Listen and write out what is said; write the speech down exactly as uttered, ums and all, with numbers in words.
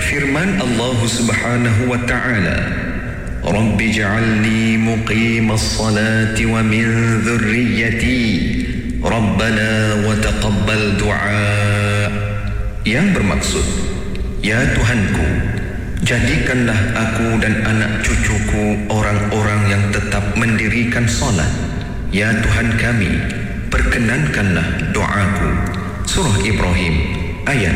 Firman Allah Subhanahu wa ta'ala, Rabbi ja'alni muqimas salati wa min dhurriyyati Rabbana wa taqabbal du'a. Yang bermaksud, ya Tuhanku, jadikanlah aku dan anak cucuku orang-orang yang tetap mendirikan salat. Ya Tuhan kami, perkenankanlah doaku. Surah Ibrahim ayat